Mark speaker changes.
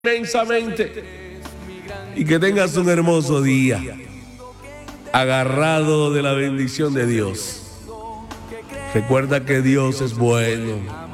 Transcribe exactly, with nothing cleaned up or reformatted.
Speaker 1: inmensamente y que tengas un hermoso día agarrado de la bendición de Dios. Recuerda que Dios es bueno.